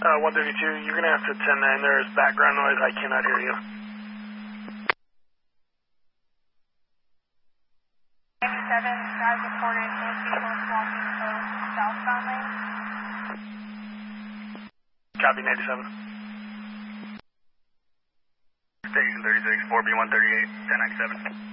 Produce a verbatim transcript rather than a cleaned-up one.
Uh, one thirty-two, you're going to have to ten nine. There is background noise. I cannot hear you. ninety-seven, guys reported eight vehicles walking both southbound lanes. Copy, ninety-seven. Station thirty-six, four B one thirty-eight, ten ninety-seven.